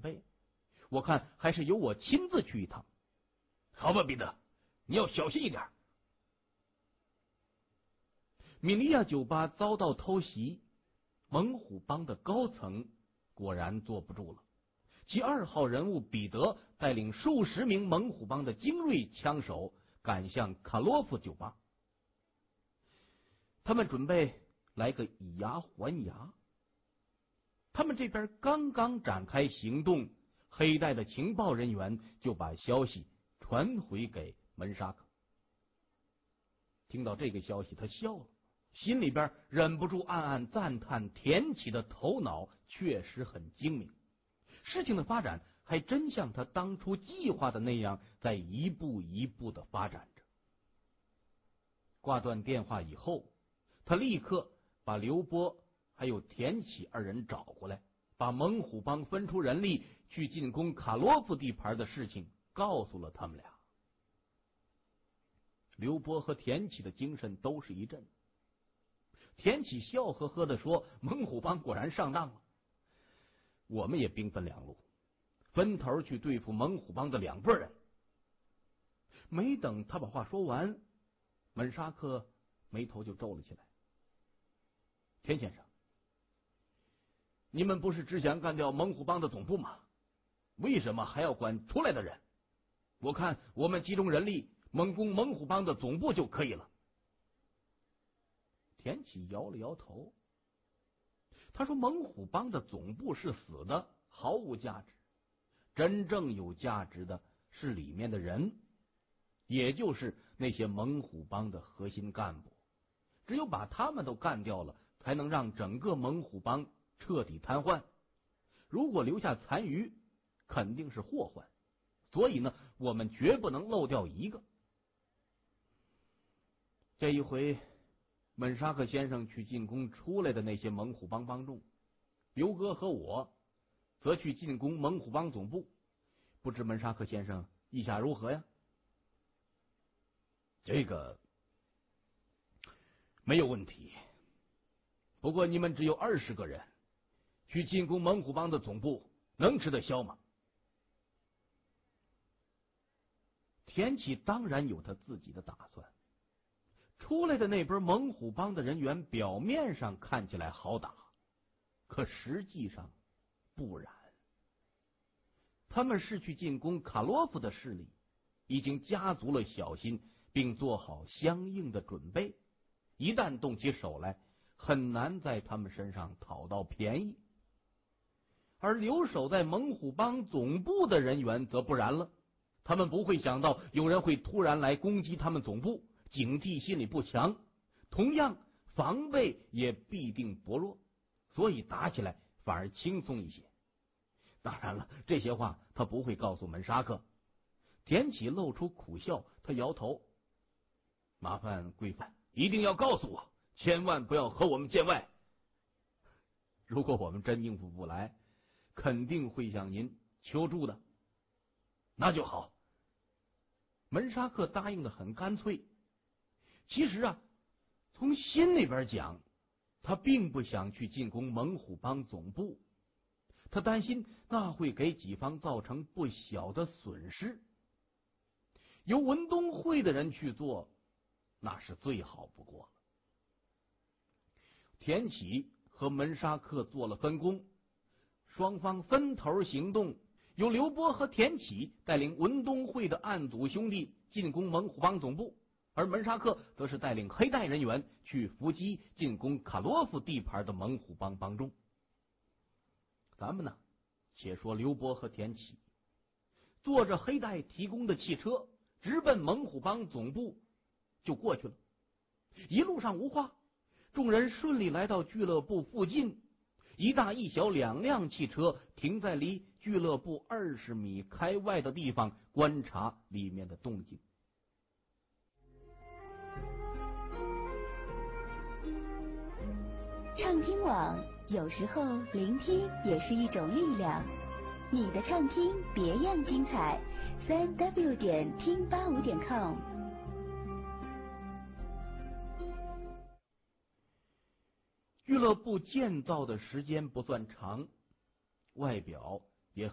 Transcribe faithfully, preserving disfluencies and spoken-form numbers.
备，我看还是由我亲自去一趟。 好吧，彼得，你要小心一点。 米利亚酒吧遭到偷袭，猛虎帮的高层果然坐不住了。其二号人物彼得带领数十名猛虎帮的精锐枪手赶向卡洛夫酒吧，他们准备来个以牙还牙。他们这边刚刚展开行动，黑带的情报人员就把消息传回给门沙克。听到这个消息，他笑了，心里边忍不住暗暗赞叹田启的头脑确实很精明。事情的发展还真像他当初计划的那样，在一步一步的发展着。挂断电话以后，他立刻把刘波还有田启二人找过来，把猛虎帮分出人力去进攻卡洛夫地盘的事情告诉了他们俩。刘波和田启的精神都是一振。田启笑呵呵地说：“猛虎帮果然上当了，我们也兵分两路，分头去对付猛虎帮的两拨人。”没等他把话说完，门沙克眉头就皱了起来。田先生，你们不是只想干掉猛虎帮的总部吗？为什么还要管出来的人？我看我们集中人力猛攻猛虎帮的总部就可以了。田启摇了摇头，他说：“猛虎帮的总部是死的，毫无价值。真正有价值的是里面的人，也就是那些猛虎帮的核心干部。只有把他们都干掉了，才能让整个猛虎帮彻底瘫痪。如果留下残余，肯定是祸患。所以呢，我们绝不能漏掉一个。”这一回门沙克先生去进攻出来的那些猛虎帮帮众，刘哥和我则去进攻猛虎帮总部，不知门沙克先生意下如何呀？ 这个没有问题， 不过你们只有二十个人，去进攻猛虎帮的总部，能吃得消吗？田启当然有他自己的打算。出来的那波猛虎帮的人员表面上看起来好打，可实际上不然。他们是去进攻卡洛夫的势力，已经加足了小心，并做好相应的准备。一旦动起手来，很难在他们身上讨到便宜。而留守在猛虎帮总部的人员则不然了，他们不会想到有人会突然来攻击他们总部，警惕心理不强，同样防备也必定薄弱，所以打起来反而轻松一些。当然了，这些话他不会告诉门沙克。田启露出苦笑，他摇头：“麻烦贵范一定要告诉我，千万不要和我们见外。如果我们真应付不来，肯定会向您求助的。” 那就好。 门沙克答应的很干脆。其实啊，从心里边讲，他并不想去进攻猛虎帮总部，他担心那会给己方造成不小的损失。由文东会的人去做，那是最好不过了。田启和门沙克做了分工，双方分头行动，由刘波和田启带领文东会的暗组兄弟进攻猛虎帮总部，而门沙克则是带领黑带人员去伏击进攻卡洛夫地盘的猛虎帮帮众。咱们呢，且说刘波和田启坐着黑带提供的汽车，直奔猛虎帮总部就过去了。一路上无话，众人顺利来到俱乐部附近，一大一小两辆汽车停在离俱乐部二十米开外的地方，观察里面的动静。 畅听网，有时候聆听也是一种力量。你的畅听别样精彩，三 w 点听八五点 com。 俱乐部建造的时间不算长，外表